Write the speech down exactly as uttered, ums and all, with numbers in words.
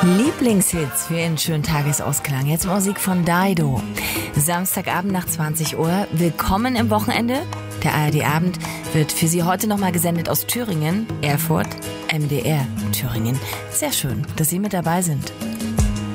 Lieblingshits für einen schönen Tagesausklang. Jetzt Musik von Dido. Samstagabend nach zwanzig Uhr. Willkommen im Wochenende. Der A R D-Abend wird für Sie heute nochmal gesendet aus Thüringen, Erfurt, M D R Thüringen. Sehr schön, dass Sie mit dabei sind.